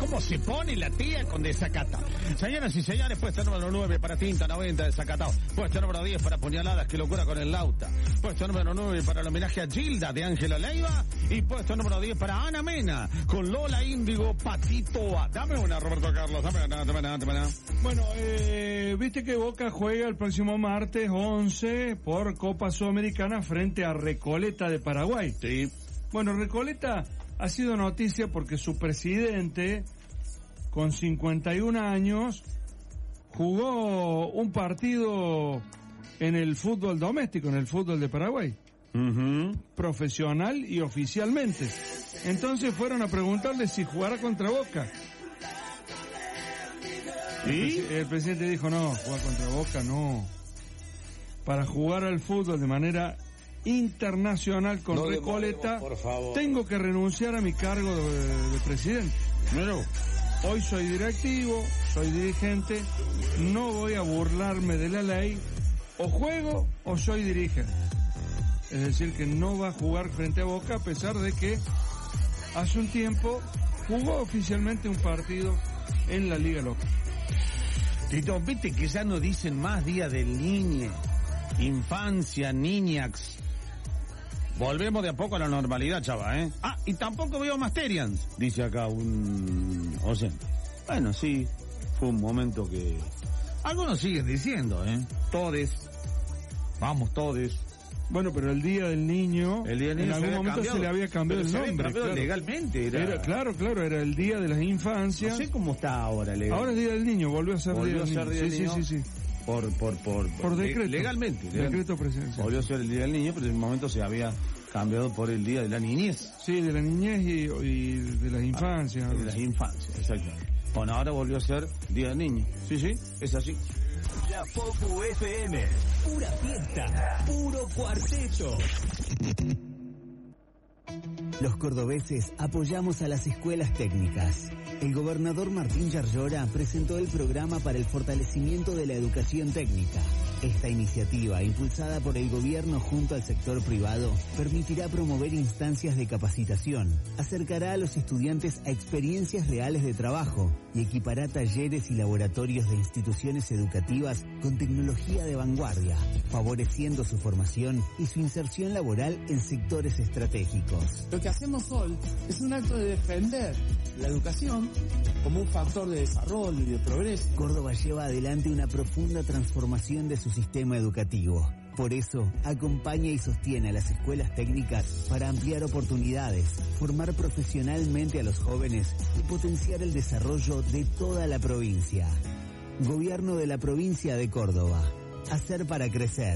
¿Cómo se pone la tía con desacatado? Señoras y señores, puesto número 9 para Tinta 90, desacatado. Puesto número 10 para Puñaladas, que locura con el Lauta. Puesto número 9 para el homenaje a Gilda de Ángela Leiva. Y puesto número 10 para Ana Mena, con Lola Índigo, Patito A. Dame una, Roberto Carlos, dame una. Bueno, viste que Boca juega el próximo martes 11 por Copa Sudamericana frente a Recoleta de Paraguay. Sí. Bueno, Recoleta ha sido noticia porque su presidente, con 51 años, jugó un partido en el fútbol doméstico, en el fútbol de Paraguay. Profesional y oficialmente. Entonces fueron a preguntarle si jugara contra Boca. ¿Y? El presidente dijo, no, jugar contra Boca no. Para jugar al fútbol de manera internacional con Recoleta, tengo que renunciar a mi cargo de presidente. Bueno, hoy soy directivo, soy dirigente, no voy a burlarme de la ley, o juego o soy dirigente. Es decir, que no va a jugar frente a Boca, a pesar de que hace un tiempo jugó oficialmente un partido en la Liga Local. Tito, viste que ya no dicen más Día del Niño, infancia, niñax. Volvemos de a poco a la normalidad, chava, ¿eh? Ah, y tampoco veo Masterians, dice acá un oyente. Bueno, sí, fue un momento que... Algunos siguen diciendo, ¿eh? Todes. Vamos, todes. Bueno, pero el Día del Niño, en algún momento se le había cambiado el nombre. Claro. Legalmente era... Claro, era el Día de las Infancias. No sé cómo está ahora legalmente. Ahora es Día del Niño, volvió a ser Día del Niño. Sí. Por decreto. Legalmente. Decreto presidencial. Volvió a ser el Día del Niño, pero en un momento se había cambiado por el Día de la Niñez. Sí, de la niñez y de las infancias. De las infancias, exactamente. Bueno, ahora volvió a ser Día del Niño. Sí, es así. La Popu FM, pura fiesta, puro cuarteto. Los cordobeses apoyamos a las escuelas técnicas. El gobernador Martín Yarlora presentó el programa para el fortalecimiento de la educación técnica. Esta iniciativa, impulsada por el gobierno junto al sector privado, permitirá promover instancias de capacitación, acercará a los estudiantes a experiencias reales de trabajo y equipará talleres y laboratorios de instituciones educativas con tecnología de vanguardia, favoreciendo su formación y su inserción laboral en sectores estratégicos. Lo que hacemos hoy es un acto de defender la educación como un factor de desarrollo y de progreso. Córdoba lleva adelante una profunda transformación de su sistema educativo. Por eso, acompaña y sostiene a las escuelas técnicas para ampliar oportunidades, formar profesionalmente a los jóvenes y potenciar el desarrollo de toda la provincia. Gobierno de la provincia de Córdoba. Hacer para crecer.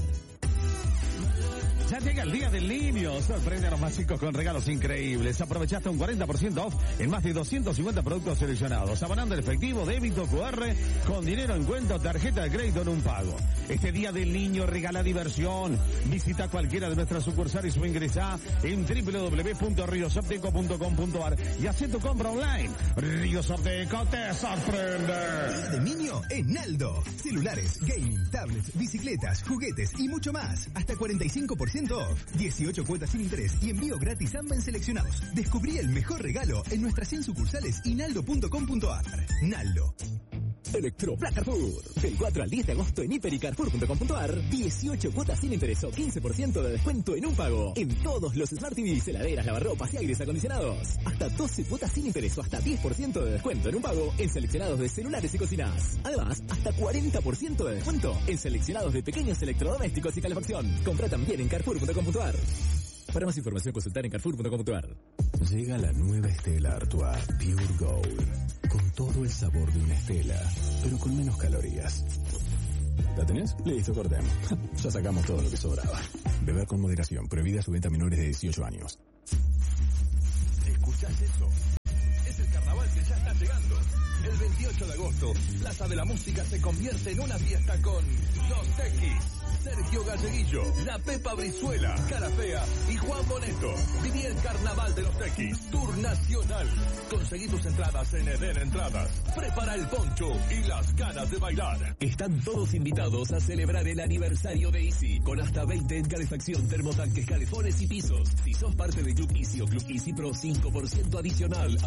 Ya llega el Día del Niño. Sorprende a los más chicos con regalos increíbles. Aprovechaste un 40% off en más de 250 productos seleccionados. Abonando en efectivo, débito, QR, con dinero en cuenta o tarjeta de crédito en un pago. Este Día del Niño regala diversión. Visita cualquiera de nuestras sucursales o ingresá en www.riosopteco.com.ar y haz tu compra online. Ríos Opteco te sorprende. Día del Niño en Aldo. Celulares, gaming, tablets, bicicletas, juguetes y mucho más. Hasta 45% off, 18 cuotas sin interés y envío gratis AMBA en seleccionados. Descubrí el mejor regalo en nuestras 100 sucursales y naldo.com.ar. Naldo. Electroplaca Carrefour. Del 4 al 10 de agosto en hiper.y.carrefour.com.ar, 18 cuotas sin interés o 15% de descuento en un pago. En todos los Smart TVs, heladeras, lavarropas y aires acondicionados. Hasta 12 cuotas sin interés o hasta 10% de descuento en un pago en seleccionados de celulares y cocinas. Además, hasta 40% de descuento en seleccionados de pequeños electrodomésticos y calefacción. Compra también en carrefour.com.ar. Para más información, consultar en carrefour.com.ar. Llega la nueva Stella Artois Pure Gold, con todo el sabor de una Stella, pero con menos calorías. ¿La tenés? Listo, cortemos. Ya sacamos todo lo que sobraba. Beber con moderación, prohibida su venta a menores de 18 años. ¿Escuchás eso? Es el carnaval que ya está llegando. El 28 de agosto, Plaza de la Música se convierte en una fiesta con Los Tequis, Sergio Galleguillo, La Pepa Brizuela, Cara Fea y Juan Boneto. Viví el carnaval de Los Tequis, Tour Nacional. Conseguí tus entradas en Eden Entradas. Prepara el poncho y las ganas de bailar. Están todos invitados a celebrar el aniversario de Easy, con hasta 20 en calefacción, termotanques, calefones y pisos. Si sos parte de Club Easy o Club Easy Pro, 5% adicional. Además,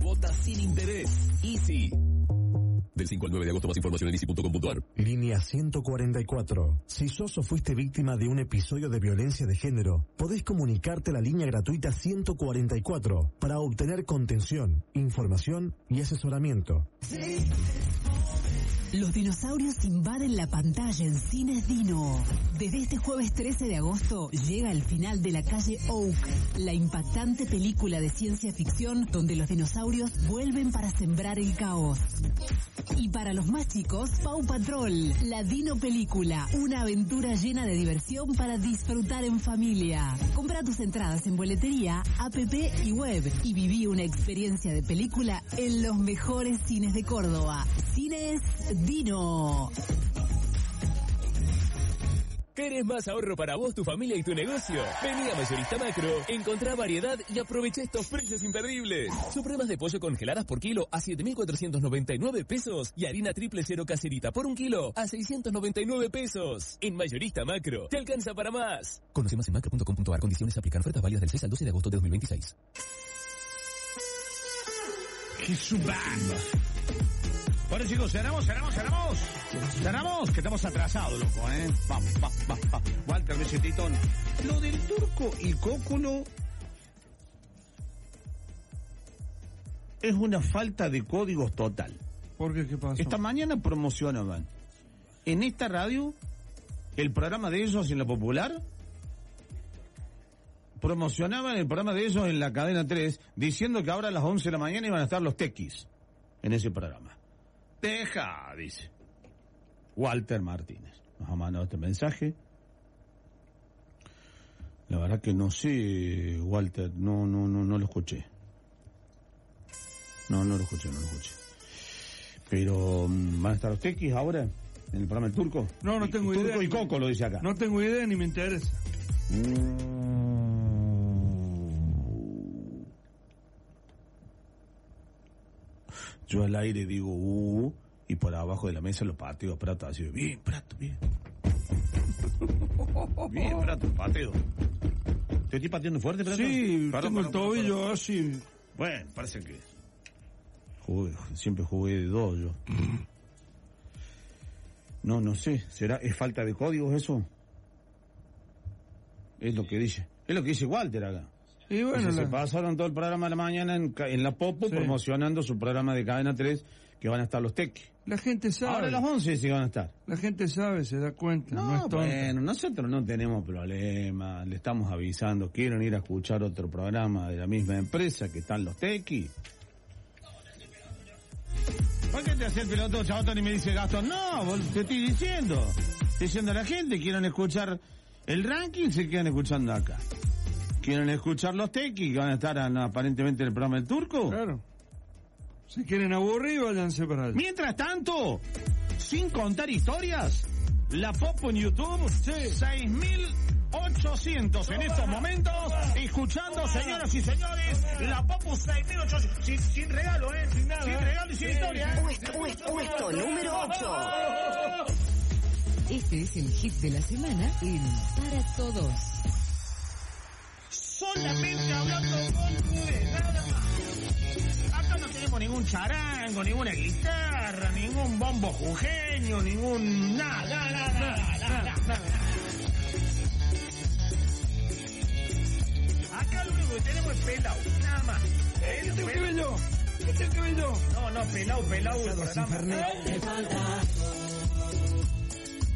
cuotas sin interés. Easy. Del 5 al 9 de agosto, más información en easy.com.ar. Línea 144. Si sos o fuiste víctima de un episodio de violencia de género, podés comunicarte a la línea gratuita 144 para obtener contención, información y asesoramiento. Los dinosaurios invaden la pantalla en Cines Dino. Desde este jueves 13 de agosto llega el final de La Calle Oak, la impactante película de ciencia ficción donde los dinosaurios vuelven para sembrar el caos. Y para los más chicos, Paw Patrol, la Dino Película, una aventura llena de diversión para disfrutar en familia. Compra tus entradas en boletería, app y web y viví una experiencia de película en los mejores cines de Córdoba. Cines Dino. ¿Querés más ahorro para vos, tu familia y tu negocio? Vení a Mayorista Macro, encontrá variedad y aprovecha estos precios imperdibles. Supremas de pollo congeladas por kilo a 7.499 pesos y harina triple cero caserita por 1 kilo a 699 pesos. En Mayorista Macro, te alcanza para más. Conoce más en macro.com.ar. Condiciones aplican. Ofertas válidas del 6 al 12 de agosto de 2026. Jesús. Bueno, chicos, cerramos, que estamos atrasados, loco, Vamos. Walter Besetitón. Lo del Turco y Cóculo es una falta de códigos total. ¿Por qué? ¿Qué pasó? Esta mañana promocionaban en esta radio el programa de ellos en La Popular, promocionaban el programa de ellos en la cadena 3, diciendo que ahora a las 11 de la mañana iban a estar los tequis en ese programa. Deja, dice Walter Martínez. Nos ha mandado este mensaje. La verdad que no sé, Walter, no lo escuché. No lo escuché. Pero, ¿van a estar los tequis ahora en el programa del Turco? No tengo idea. Turco y Coco lo dice acá. No tengo idea ni me interesa. Yo al aire digo, y por abajo de la mesa los pateo a Prato, así, bien, Prato, bien. Bien, Prato, pateo. ¿Te estoy pateando fuerte, Prato? Sí, tengo el tobillo así. Bueno, parece que siempre jugué de 2 yo. No sé, ¿es falta de códigos eso? Es lo que dice Walter acá. Y bueno, se pasaron todo el programa de la mañana en la Popo, sí, promocionando su programa de Cadena 3, que van a estar los tequis. La gente sabe. Ahora a las 11 sí van a estar. La gente sabe, se da cuenta. No es tonto. Bueno, nosotros no tenemos problema, le estamos avisando, quieren ir a escuchar otro programa de la misma empresa que están los tequis. ¿Por qué te hace el piloto, Chabotón, y me dice Gastón? No, te estoy diciendo a la gente, quieren escuchar el ranking, se quedan escuchando acá. ¿Quieren escuchar los tequis que van a estar aparentemente en el programa del Turco? Claro. Si quieren aburrir, váyanse para allá. Mientras tanto, sin contar historias, la Popo en YouTube, sí, 6.800 en estos momentos, escuchando, señoras y señores, la Popo 6.800, sin regalo, sin nada. Sin regalo y sin historia. Puesto número 8. Este es el hit de la semana en Para Todos. Solamente hablando con ustedes, nada más. Acá no tenemos ningún charango, ninguna guitarra, ningún bombo jujeño, ningún... Nada. Acá lo único que tenemos es pelao, nada más. ¿Qué tengo que ver yo? No, pelao. Me falta